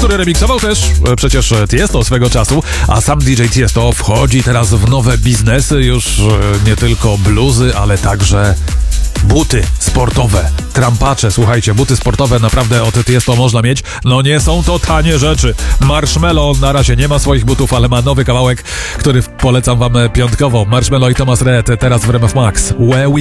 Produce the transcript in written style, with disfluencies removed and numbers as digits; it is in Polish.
który remiksował też przecież Tiesto swego czasu, a sam DJ Tiesto wchodzi teraz w nowe biznesy, już nie tylko bluzy, ale także buty sportowe, trampacze, słuchajcie, buty sportowe naprawdę od Tiesto można mieć, no nie są to tanie rzeczy. Marshmello na razie nie ma swoich butów, ale ma nowy kawałek, który polecam wam piątkowo. Marshmello i Thomas Rhett teraz w RMF Max.